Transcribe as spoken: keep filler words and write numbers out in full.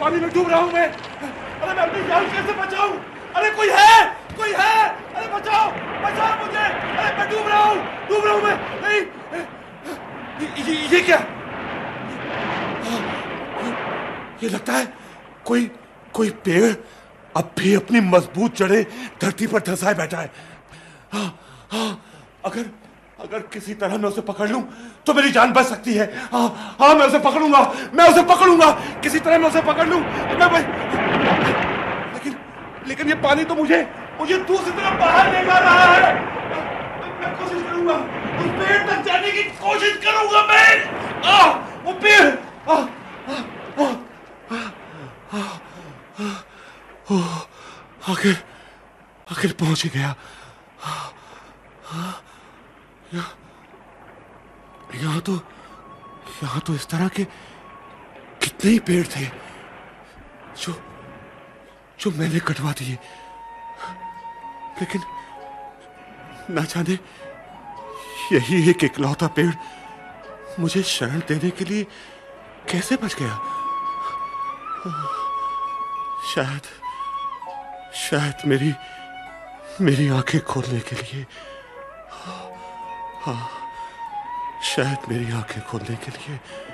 पानी में डूब रहा हूँ मैं। अरे मैं अपनी जान कैसे बचाऊं? अरे कोई है, कोई है, अरे बचाओ, बचाओ मुझे। अरे मैं डूब रहा हूँ, डूब रहा हूँ मैं। नहीं, ये, ये, ये क्या? ये लगता है कोई कोई पेड़ अब भी अपनी मजबूत जड़ें धरती पर धंसाए बैठा है। हाँ, हाँ, अगर अगर किसी तरह मैं उसे पकड़ लूं तो मेरी जान बच सकती है। हाँ, हाँ, मैं उसे पकड़ूंगा, मैं उसे पकड़ूंगा, किसी तरह मैं उसे पकड़ लूं। मैं लेकिन लेकिन ये पानी तो मुझे मुझे दूसरी तरफ बाहर ले जा रहा है। मैं कोशिश करूंगा, उस पेड़ तक जाने की कोशिश करूंगा मैं। आ, वो पेड़ आ, आ, आ, आ, आ, आखिर आखिर पहुंच ही गया। यहाँ यहाँ तो यहाँ तो इस तरह के कितने ही पेड़ थे जो जो मैंने कटवा दिए, लेकिन ना जाने यही एक इकलौता पेड़ मुझे शरण देने के लिए कैसे बच गया। शायद शायद मेरी मेरी आंखें खोलने के लिए, हाँ, शायद मेरी आंखें खोलने के लिए